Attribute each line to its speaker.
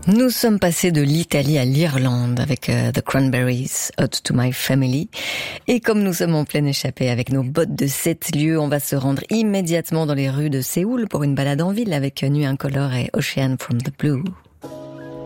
Speaker 1: Nous sommes passés de l'Italie à l'Irlande avec The Cranberries, Ode to My Family. Et comme nous sommes en pleine échappée avec nos bottes de 7 lieues, on va se rendre immédiatement dans les rues de Séoul pour une balade en ville avec Nuit Incolore et Ocean from the Blue.